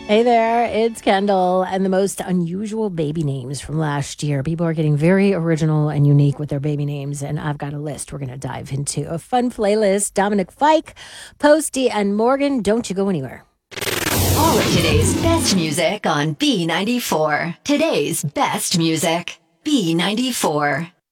Hey there, it's Kendall, and the most unusual baby names from last year. People are getting very original and unique with their baby names, and I've got a list we're going to dive into. A fun playlist. Dominic Fike, Posty, and Morgan, don't you go anywhere. All of today's best music on B94. Today's best music, B94.